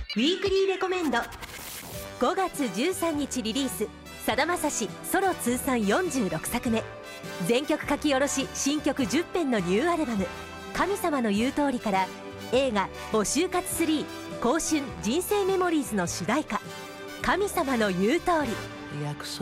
ウィークリーレコメンド。5月13日リリース、さだまさしソロ通算46作目、全曲書き下ろし新曲10編のニューアルバム「神様の言う通り」から映画「募集活3香春人生メモリーズ」の主題歌「神様の言う通り」。